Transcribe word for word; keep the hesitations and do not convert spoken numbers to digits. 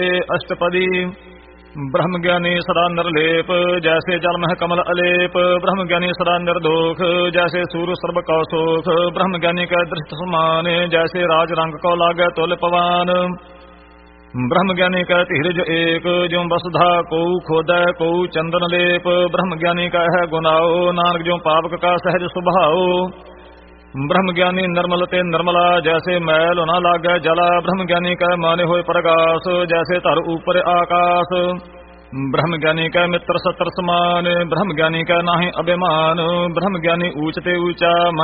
अष्टपदी ब्रह्म ज्ञानी सदा निर्लेप जैसे जल मह कमल अलेप। ब्रह्म ज्ञानी सदा निर्दोख जैसे सूर्य सर्व कौसोख। ब्रह्म ज्ञानी का दृष्ट समान जैसे राज रंग को लागे तुल पवान। ब्रह्म ज्ञानी का धीरज एक जो वसुधा को खोदै को चंदन लेप। ब्रह्म ज्ञानी का है गुनाओ नानक जो पावक का सहज स्वभाव। ब्रह्म ज्ञानी निर्मल ते निर्मला जैसे मैल न लागे जला। ब्रह्म ज्ञानी का माने होए प्रकाश जैसे धर ऊपर आकाश। ब्रह्म ज्ञानी का मित्र सत्र समान ब्रह्म ज्ञानी का नाहि अभिमान। ब्रह्म ज्ञानी ऊंचते ऊंचा